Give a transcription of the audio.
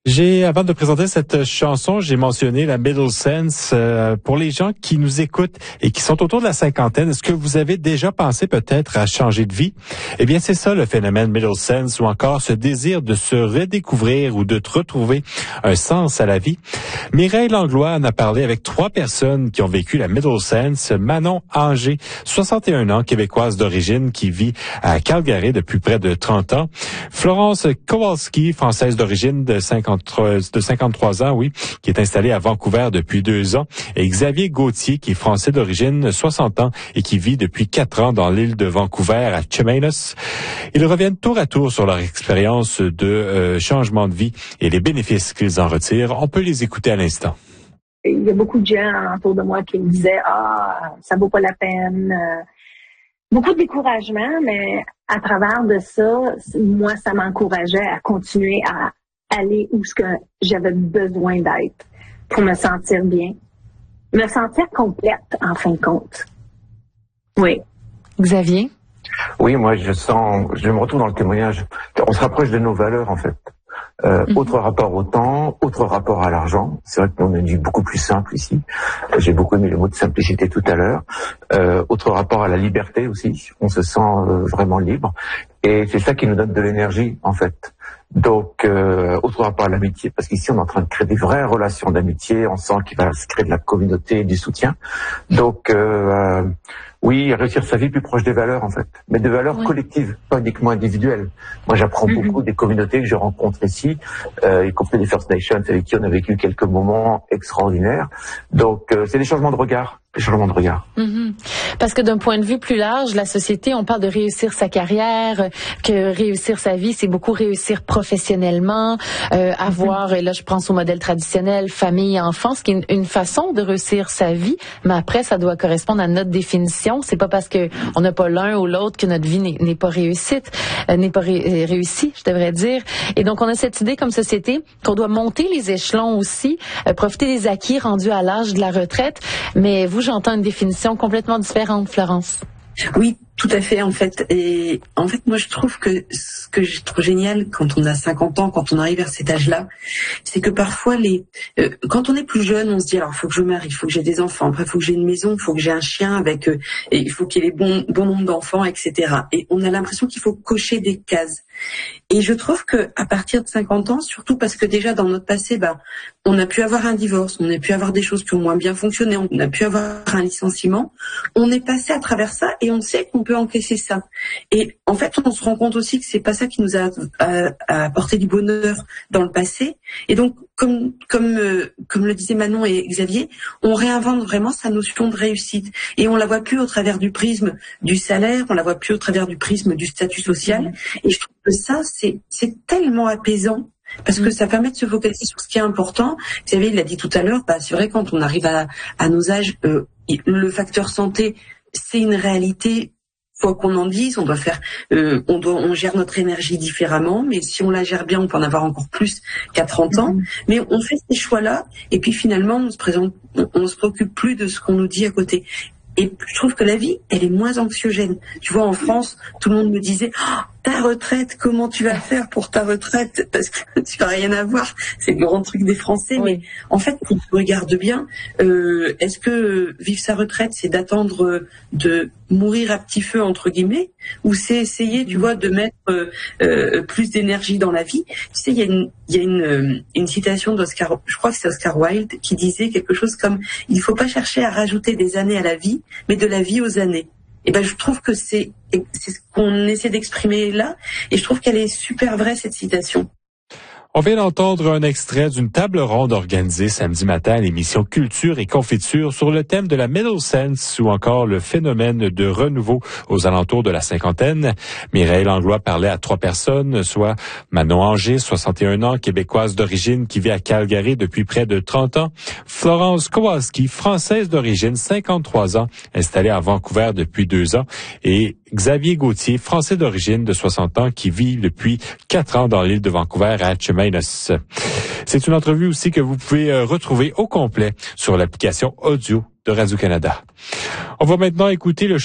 Avant de présenter cette chanson, j'ai mentionné la Middle Sense. Pour les gens qui nous écoutent et qui sont autour de la cinquantaine, est-ce que vous avez déjà pensé peut-être à changer de vie? Eh bien, c'est ça le phénomène Middle Sense, ou encore ce désir de se redécouvrir ou de retrouver un sens à la vie. Mireille Langlois en a parlé avec 3 personnes qui ont vécu la Middle Sense. Manon Anger, 61 ans, québécoise d'origine, qui vit à Calgary depuis près de 30 ans. Florence Kowalski, française d'origine de 53 ans, oui, qui est installé à Vancouver depuis 2 ans, et Xavier Gauthier, qui est français d'origine, 60 ans, et qui vit depuis 4 ans dans l'île de Vancouver, à Chemainus. Ils reviennent tour à tour sur leur expérience de changement de vie et les bénéfices qu'ils en retirent. On peut les écouter à l'instant. Il y a beaucoup de gens autour de moi qui me disaient « ça vaut pas la peine ». Beaucoup de découragement, mais à travers de ça, moi, ça m'encourageait à continuer à aller où ce que j'avais besoin d'être pour me sentir bien, me sentir complète en fin de compte. Oui. Xavier? Oui, moi je me retrouve dans le témoignage. On se rapproche de nos valeurs en fait. Autre rapport au temps, autre rapport à l'argent. C'est vrai qu'on a une vie beaucoup plus simple ici. J'ai beaucoup aimé le mot de simplicité tout à l'heure. Autre rapport à la liberté aussi. On se sent vraiment libre. Et c'est ça qui nous donne de l'énergie en fait. Donc, autre rapport à l'amitié, parce qu'ici on est en train de créer des vraies relations d'amitié. On sent qu'il va se créer de la communauté et du soutien. Donc, oui, réussir sa vie plus proche des valeurs en fait, mais des valeurs collectives, pas uniquement individuelles. Moi, j'apprends beaucoup des communautés que je rencontre ici, y compris les First Nations avec qui on a vécu quelques moments extraordinaires. Donc, c'est des changements de regard. Parce que d'un point de vue plus large, la société, on parle de réussir sa carrière, que réussir sa vie, c'est beaucoup réussir professionnellement, avoir, et là je pense au modèle traditionnel, famille, enfant, ce qui est une façon de réussir sa vie, mais après ça doit correspondre à notre définition. C'est pas parce que on n'a pas l'un ou l'autre que notre vie n'est pas réussie, je devrais dire. Et donc on a cette idée comme société qu'on doit monter les échelons aussi, profiter des acquis rendus à l'âge de la retraite, mais vous, j'entends une définition complètement différente, Florence. Oui, tout à fait, en fait. Et en fait, moi, je trouve que ce que je trouve génial quand on a 50 ans, quand on arrive vers cet âge-là, c'est que parfois, quand on est plus jeune, on se dit, alors, il faut que je me marie, il faut que j'ai des enfants, après, il faut que j'ai une maison, il faut que j'ai un chien avec, et il faut qu'il y ait bon nombre d'enfants, etc. Et on a l'impression qu'il faut cocher des cases. Et je trouve que à partir de 50 ans, surtout parce que déjà dans notre passé, on a pu avoir un divorce, on a pu avoir des choses qui ont moins bien fonctionné, on a pu avoir un licenciement, on est passé à travers ça et on sait qu'on peut encaisser ça. Et en fait, on se rend compte aussi que c'est pas ça qui nous a apporté du bonheur dans le passé. Et donc, comme le disaient Manon et Xavier, on réinvente vraiment sa notion de réussite. Et on la voit plus au travers du prisme du salaire, on la voit plus au travers du prisme du statut social. Et je trouve que ça, c'est tellement apaisant. Parce que ça permet de se focaliser sur ce qui est important. Xavier, il l'a dit tout à l'heure, c'est vrai, quand on arrive à nos âges, le facteur santé, c'est une réalité. Quoi qu'on en dise, on doit faire, on gère notre énergie différemment, mais si on la gère bien, on peut en avoir encore plus qu'à 30 ans. Mais on fait ces choix-là, et puis finalement, on se préoccupe plus de ce qu'on nous dit à côté. Et je trouve que la vie, elle est moins anxiogène. Tu vois, en France, tout le monde me disait ta retraite, comment tu vas faire pour ta retraite? Parce que tu vas rien avoir. C'est le grand truc des Français. Mais en fait, quand tu regardes bien, est-ce que vivre sa retraite, c'est d'attendre de mourir à petit feu, entre guillemets, ou c'est essayer, tu vois, de mettre plus d'énergie dans la vie? Tu sais, il y a une citation d'Oscar, je crois que c'est Oscar Wilde, qui disait quelque chose comme « Il ne faut pas chercher à rajouter des années à la vie, mais de la vie aux années ». Et je trouve que c'est ce qu'on essaie d'exprimer là, et je trouve qu'elle est super vraie, cette citation. On vient d'entendre un extrait d'une table ronde organisée samedi matin à l'émission Culture et Confiture sur le thème de la Middle Sense ou encore le phénomène de renouveau aux alentours de la cinquantaine. Mireille Langlois parlait à 3 personnes, soit Manon Anger, 61 ans, québécoise d'origine qui vit à Calgary depuis près de 30 ans. Florence Kowalski, française d'origine, 53 ans, installée à Vancouver depuis 2 ans. Et Xavier Gauthier, français d'origine de 60 ans, qui vit depuis 4 ans dans l'île de Vancouver à Chemainus. C'est une entrevue aussi que vous pouvez retrouver au complet sur l'application audio de Radio-Canada. On va maintenant écouter le